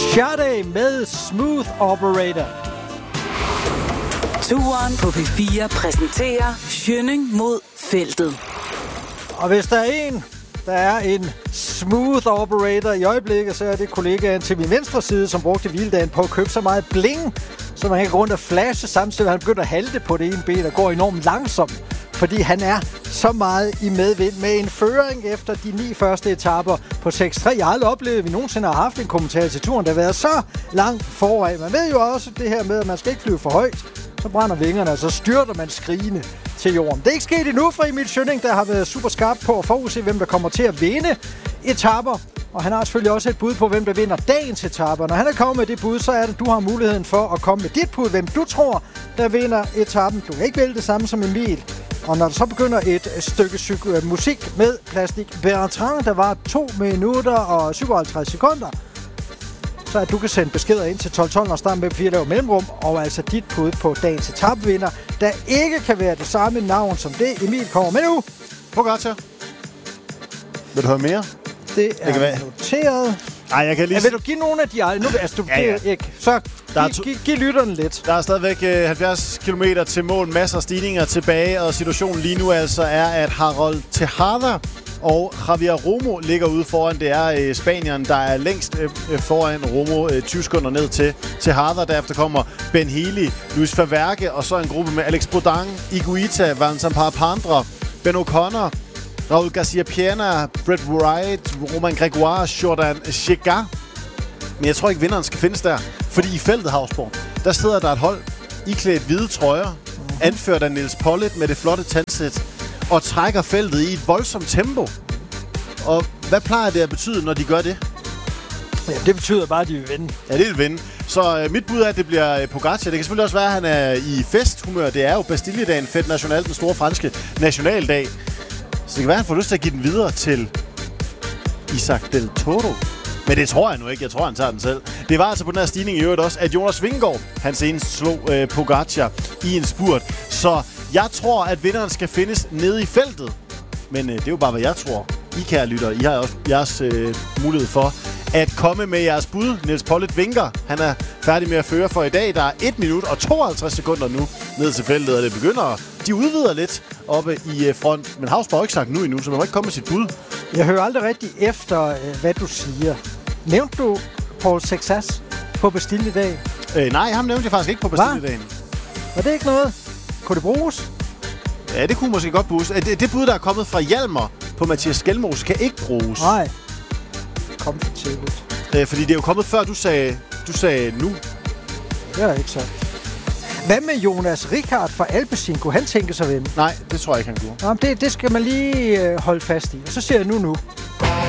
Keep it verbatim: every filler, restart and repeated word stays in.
Sade med Smooth Operator. Turen på P fire præsenterer Schønning mod feltet. Og hvis der er en, der er en smooth operator i øjeblikket, så er det kollegaen til min venstre side, som brugte hviledagen på at købe så meget bling, så man kan gå rundt og flashe samtidig. Han begynder at halte på det ene ben og går enormt langsomt, fordi han er så meget i medvind med en føring efter de ni første etaper på seks tre. Jeg har aldrig oplevet, at vi nogensinde har haft en kommentator til turen, der har været så langt foran. Man ved jo også det her med, at man skal ikke flyve for højt. Så brænder vingerne, og så styrter man skrigende til jorden. Det er ikke sket endnu for Emil Schønning, der har været super skarp på at forudse, hvem der kommer til at vinde etaper. Og han har selvfølgelig også et bud på, hvem der vinder dagens etaper. Når han er kommet med det bud, så er det, du har muligheden for at komme med dit bud, hvem du tror, der vinder etappen. Du kan ikke vælge det samme som Emil. Og når der så begynder et stykke psyk- musik med Plastic Bertrand, der var to minutter og syvoghalvtreds sekunder, så at du kan sende beskeder ind til tolv tolv, når starten med fire laver mellemrum, og altså dit bud på dagens etapevinder, der ikke kan være det samme navn som det, Emil kommer med nu. Pogacar. Vil du høre mere? Det er det noteret. Nej, jeg kan lige... Ja, vil du give nogle af de andre? Nu, altså, du, ja, ja. Ikke. Så der giv, to... giv, giv lytterne lidt. Der er stadigvæk øh, halvfjerds kilometer til mål, masser af stigninger tilbage, og situationen lige nu altså er, at Harold Tejada og Javier Romo ligger ude foran. Det er øh, Spanieren, der er længst øh, foran Romo, øh, tyve sekunder ned til Tejada. Derefter kommer Ben Healy, Luis Faverke, og så en gruppe med Alex Bodin, Higuita, Vincent Parapandra, Ben O'Connor, Raul Garcia Piana, Brett Wright, Romain Grégoire, Jordan Chegar. Men jeg tror ikke, vinderen skal findes der. Fordi i feltet, Havsborg, der sidder der et hold iklædt hvide trøjer, mm-hmm. anført af Niels Pollitt med det flotte tandsæt, og trækker feltet i et voldsomt tempo. Og hvad plejer det at betyde, når de gør det? Ja, det betyder bare, at de vil vinde. Ja, det vil vinde. Så øh, mit bud er, at det bliver Pogacar. Det kan selvfølgelig også være, at han er i festhumør. Det er jo Bastilledagen, Fête Nationale, den store franske nationaldag. Så det kan være, at han får lyst til at give den videre til Isaac Del Toro. Men det tror jeg nu ikke. Jeg tror, han tager den selv. Det var altså på den her stigning i øvrigt også, at Jonas Vingegaard, han senest slog øh, Pogacar i en spurt. Så jeg tror, at vinderen skal findes nede i feltet. Men øh, det er jo bare, hvad jeg tror. I, kære lyttere, I har også jeres øh, mulighed for at komme med jeres bud. Niels Pollitt vinker. Han er færdig med at føre for i dag. Der er et minut og tooghalvtreds sekunder nu ned til feltet, og det begynder. De udvider lidt oppe i øh, front. Men Havsborg har ikke sagt nu endnu, så man må ikke komme med sit bud. Jeg hører aldrig rigtig efter, øh, hvad du siger. Nævnte du Paul Sexas på Bastilledagen? Øh, nej, ham nævnte jeg faktisk ikke på Bastilledagen. Var det ikke noget? Kunne det bruges? Ja, det kunne måske godt bruges. Det, det bud, der er kommet fra Hjalmar på Mathias Skelmose, kan ikke bruges. Nej. Kom for tidligt. Øh, fordi det er jo kommet før, du sagde, du sagde nu. Det er ikke så. Hvad med Jonas Ricard fra Alpecin? Kunne han tænke sig at vinde? Nej, det tror jeg ikke, han kunne. Nå, det, det skal man lige øh, holde fast i. Og så siger jeg nu nu.